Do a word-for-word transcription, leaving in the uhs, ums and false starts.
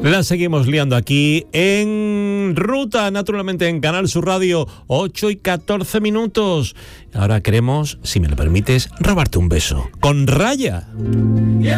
La seguimos liando aquí en Ruta, naturalmente en Canal Sur Radio, ocho y catorce minutos. Ahora queremos, si me lo permites, robarte un beso con Raya.